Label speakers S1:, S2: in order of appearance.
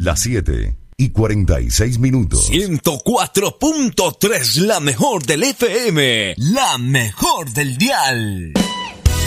S1: Las 7:46.
S2: 104.3, la mejor del FM, la mejor del dial.